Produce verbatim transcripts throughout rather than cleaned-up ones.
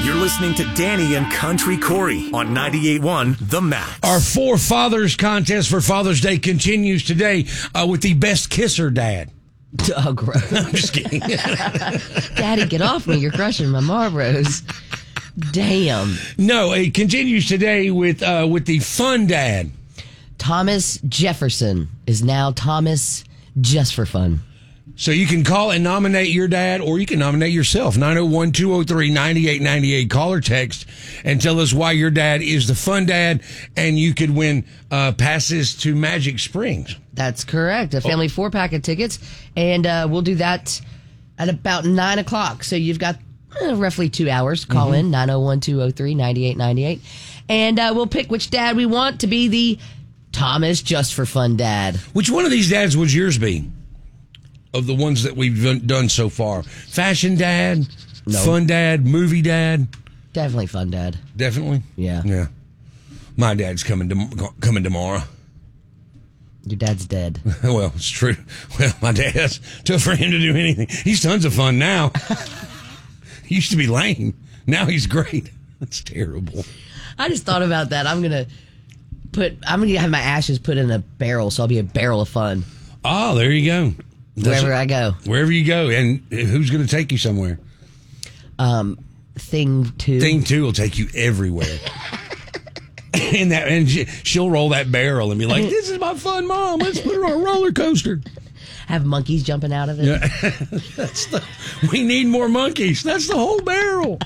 You're listening to Danny and Country Corey on ninety-eight point one The Max. Our Four Fathers contest for Father's Day continues today uh, with the best kisser dad. Oh, gross. I'm just kidding. Daddy, get off me. You're crushing my Marlboros. Damn. No, it continues today with uh, with the fun dad. Thomas Jefferson is now Thomas Just for Fun. So you can call and nominate your dad, or you can nominate yourself. nine oh one, two oh three, nine eight nine eight. Call or text and tell us why your dad is the fun dad, and you could win uh, passes to Magic Springs. That's correct. A family oh. four-pack of tickets, and uh, we'll do that at about nine o'clock. So you've got uh, roughly two hours. Call mm-hmm. in, nine oh one, two oh three, nine eight nine eight. And uh, we'll pick which dad we want to be the Thomas Just for Fun dad. Which one of these dads would yours be? Of the ones that we've done so far. Fashion dad, no. Fun dad, movie dad. Definitely fun dad. Definitely? Yeah. Yeah. My dad's coming to, coming tomorrow. Your dad's dead. Well, it's true. Well, my dad's tough for him to do anything. He's tons of fun now. He used to be lame. Now he's great. That's terrible. I just thought about that. I'm going to put, I'm going to have my ashes put in a barrel, so I'll be a barrel of fun. Oh, there you go. That's wherever it. I go. Wherever you go. And who's going to take you somewhere? Um, Thing two. Thing two will take you everywhere. and that, and she, she'll roll that barrel and be like, "This is my fun, Mom. Let's put her on a roller coaster." Have monkeys jumping out of it. Yeah. That's the, we need more monkeys. That's the whole barrel.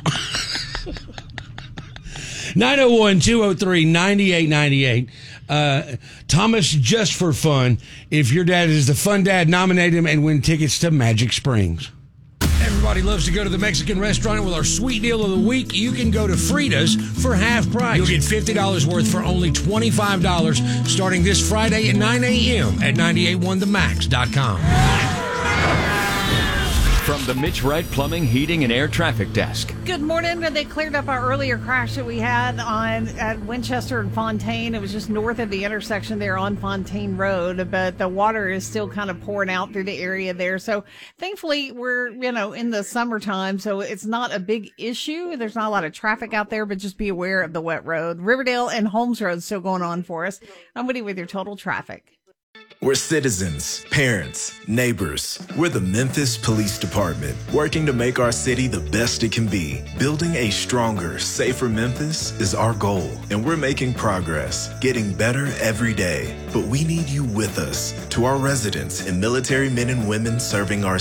nine oh one, two oh three, nine eight nine eight. Uh, Thomas Just for Fun. If your dad is the fun dad, nominate him and win tickets to Magic Springs. Everybody loves to go to the Mexican restaurant. With our sweet deal of the week, you can go to Frida's for half price. You'll get fifty dollars worth for only twenty-five dollars starting this Friday at nine a.m. at nine eight one the max dot com. From the Mitch Wright Plumbing, Heating, and Air Traffic Desk. Good morning. They cleared up our earlier crash that we had on at Winchester and Fontaine. It was just north of the intersection there on Fontaine Road, but the water is still kind of pouring out through the area there. So thankfully we're, you know, in the summertime, so it's not a big issue. There's not a lot of traffic out there, but just be aware of the wet road. Riverdale and Holmes Road still going on for us. I'm Woody with your total traffic. We're citizens, parents, neighbors. We're the Memphis Police Department, working to make our city the best it can be. Building a stronger, safer Memphis is our goal, and we're making progress, getting better every day. But we need you with us. To our residents and military men and women serving our